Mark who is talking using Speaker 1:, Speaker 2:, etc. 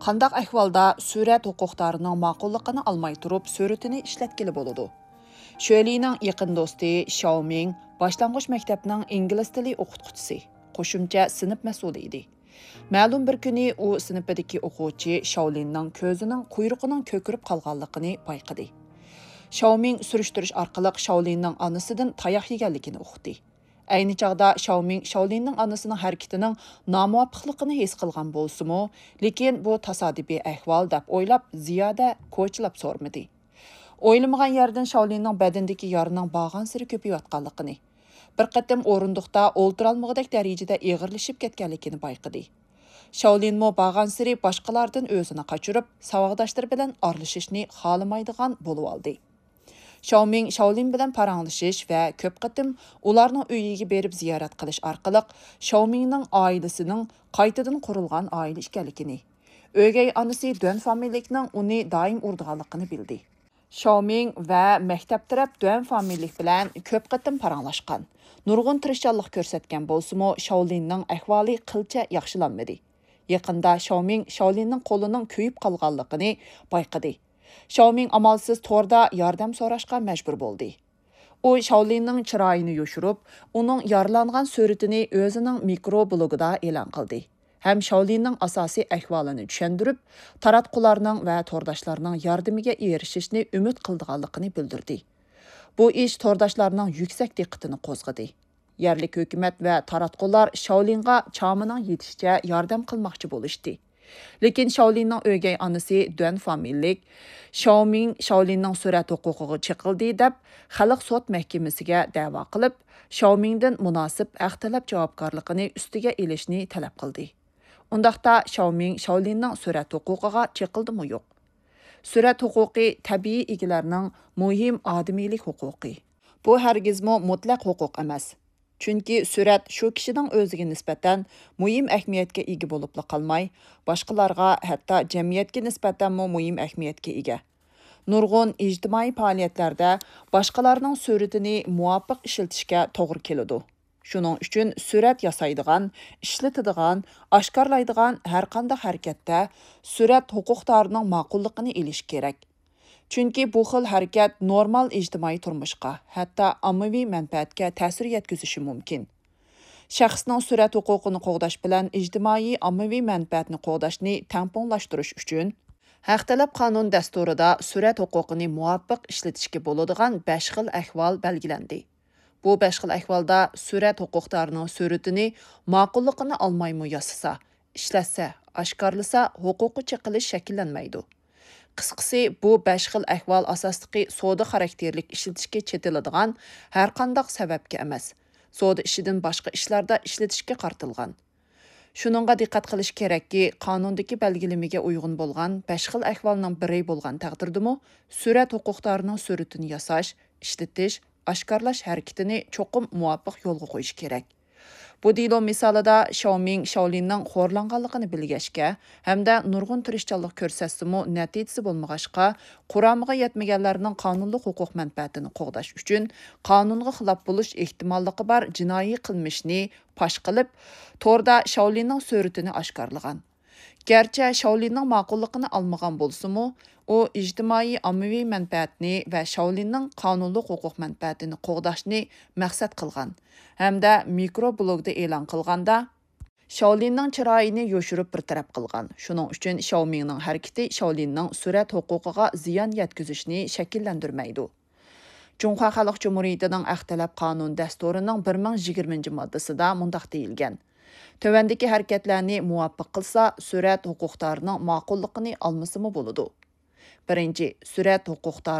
Speaker 1: Qandaq ahvolda surat huquqdorining ma'qulligini olmay turib, suratini ishlatkili bo'ladi. Sho'lining yaqin do'sti Xiaoming boshlang'ich maktabning ingliz tili o'qituvchisi, qo'shimcha sinf mas'uli edi. Ma'lum bir kuni u sinfidagi o'quvchi Xiaolinning ko'zining quyruqining ko'kirib qolganligini payqadi. Xiaoming surishtirish orqali Xiaolinning onasidan tayoq yeganligini uqdi. Ayni chog'da Xiaoming Xiaolinning onasining harakatining nomuvofiqligini his qilgan bo'lsa-mu, lekin bu tasodifiy ahvol deb o'ylab, ziyoda ko'chilab so'rmadi. O'ylamagan yerdan Xiaolinning badandagi yorining bag'an siri ko'payayotganligini, bir qatim o'rindiqda o'ltirolmag'idek darajada ig'irlashib ketganligini payqadi. Xiaolinmo bag'an siri boshqalardan o'zini qochirib, savodoshlari bilan aralashishni xohlamaydigan bo'lib oldi. Xiaoming Xiaolin bilan paranglashish va ko'p qatim ularning uyiga berib ziyorat qilish orqali Xiaomingning oilasining qaytadan qurilgan oila ekanligini, o'gay onasi Duan familiyaning uni doim urdiganligini bildi. Xiaoming va maktab taraf Duan familiya bilan ko'p qatim paranglashgan, nurg'un tirishchanlik ko'rsatgan bo'lsa-mu, Xiaolinning ahvoli qilcha yaxshilanmadi. Yaqinda Xiaoming Xiaolinning qo'lining kuyib qolganligini payqadi. Xiaoming amalsiz torda yordam so'rashga majbur bo'ldi. U Xiaolinning chiroyini yoshirib, uning yaralangan suratini o'zining mikroblogida e'lon qildi. Ham Xiaolinning asosiy ahvolini tushuntirib, taratqularning va tordashlarning yordamiga erishishni umid qilganligini bildirdi. Bu ish tordashlarning yuksak diqqatini qo'zg'adi. Yerlik hukumat va taratqular Xiaolinga chamining yetishicha yordam qilmoqchi bo'lishdi. Lekin Xiaolinning o'gay onasi Duan familiyalik Xiaoming Xiaolinning surat huquqiga chiqildi deb xalq sud mahkamasiga da'vo qilib, Xiaomingdan munosib haq talab javobgarligini ustiga elishni talab qildi. Undaqda Xiaoming Xiaolinning surat huquqiga chiqildimi yo'q? Surat huquqi tabiiy egalarning muhim odamiylik huquqi. Bu hargizmo mutlaq huquq emas. Chunki surat shu kishining o'ziga nisbatan muhim ahamiyatga ega bo'lib qolmay, boshqalarga, hatto jamiyatga nisbatan muhim ahamiyatga ega. Nurg'un ijtimoiy faoliyatlarda boshqalarning suratini muvofiq ishlatishga to'g'ri keladi. Shuning uchun surat yasaydigan, ishlatadigan, oshkorlaydigan har qanday harakatda surat huquqdorining ma'qulligini olish kerak. Chunki bu xil harakat normal ijtimoiy turmushga, hatto ommaviy manfaatga ta'sir yetkazishi mumkin. Shaxsning surat huquqini qo'g'dash bilan ijtimoiy ommaviy manfaatni qo'g'dashni tamponlashtirish uchun haq talab qonun dasturida surat huquqini muvofiq ishlatishga bo'ladigan 5 xil ahvol belgilandi. Bu 5 xil ahvolda surat huquqdorining suratini ma'qulligini olmaymi yasasa, ishlatsa, oshkorlasa, huquqi chiqilish shakllanmaydi. Qisqasi, bu 5 xil ahvol asosidagi savdo xarakterlik ishlatishga chetiladigan har qanday sababga emas, savdo ishidan boshqa ishlarda ishlatishga qartilgan. Shuningga diqqat qilish kerakki, qonundagi belgilamaga uyg'un bo'lgan 5 xil ahvolning biri bo'lgan taqdirdami, surat huquqdorining suratini yasash, ishlatish, oshkorlash harakatini cho'qim muvofiq yo'lga qo'yish kerak. Bu dilo misolida Xiaoming Xiaolinning xo'rlanganligini bilgashga hamda nurg'un tirishchanlik ko'rsatsa-mu natijasi bo'lmag'achqa, quramiga yetmaganlarning qonunli huquq manfaatini qo'g'dash uchun qonunga xilof bo'lish ehtimolligi bor jinoiy qilmishni fosh qilib, torda Xiaolinning suratini oshkorlagan. Gerçi Xiaolinning ma'qulligini olmagan bo'lsa-mu, u ijtimoiy ommaviy manfaatni va Xiaolinning qonunli huquq manfaatini qo'g'dashni maqsad qilgan hamda mikroblogda e'lon qilganda Xiaolinning chiroyini yoshirib bir taraf qilgan. Shuning uchun Xiaomingning harakati Xiaolinning surat huquqiga ziyon yetkazishni shakllantirmaydi. Junxo Xalq Jumhuriyatining haq talab qonun dasturining 1020-moddasida mundaq deyilgan: Tövəndəki hərəkətlərini muvaffaq qılsa, surat huquqdorining ma'qulligini olmasimi bo'ladi. Birinchi, surat huquqdori